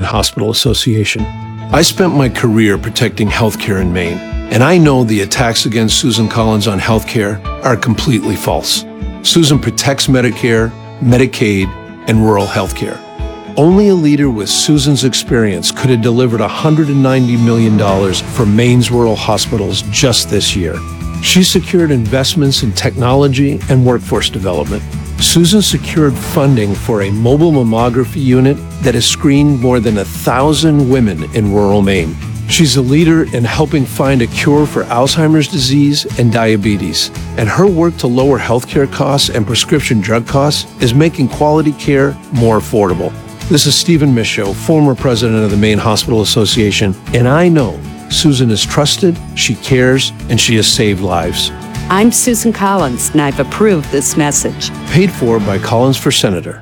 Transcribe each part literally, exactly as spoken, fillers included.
Hospital Association. I spent my career protecting healthcare in Maine, and I know the attacks against Susan Collins on healthcare are completely false. Susan protects Medicare, Medicaid, and rural healthcare. Only a leader with Susan's experience could have delivered one hundred ninety million dollars for Maine's rural hospitals just this year. She secured investments in technology and workforce development. Susan secured funding for a mobile mammography unit that has screened more than a thousand women in rural Maine. She's a leader in helping find a cure for Alzheimer's disease and diabetes, and her work to lower healthcare costs and prescription drug costs is making quality care more affordable. This is Stephen Michaud, former president of the Maine Hospital Association, and I know Susan is trusted, she cares, and she has saved lives. I'm Susan Collins, and I've approved this message. Paid for by Collins for Senator.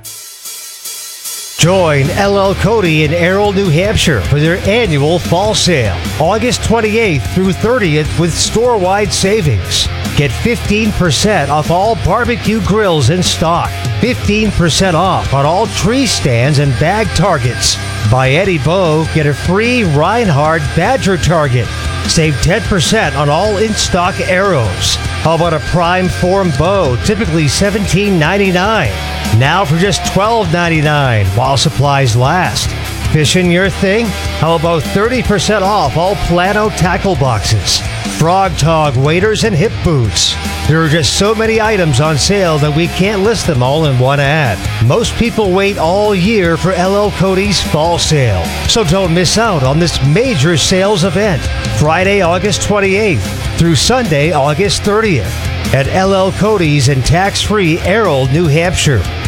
Join L L Cody in Errol, New Hampshire for their annual fall sale, August twenty-eighth through thirtieth with store-wide savings. Get fifteen percent off all barbecue grills in stock, fifteen percent off on all tree stands and bag targets. Buy Eddie Bow, get a free Reinhardt Badger target. Save ten percent on all in-stock arrows. How about a prime form bow, typically seventeen ninety-nine, now for just twelve ninety-nine while supplies last. Fishing your thing? How about thirty percent off all Plano tackle boxes, Frog Tog waders, and hip boots? There are just so many items on sale that we can't list them all in one ad. Most people wait all year for L L Cody's fall sale, so don't miss out on this major sales event, Friday, August twenty-eighth through Sunday, August thirtieth at L L Cody's in tax-free Errol, New Hampshire.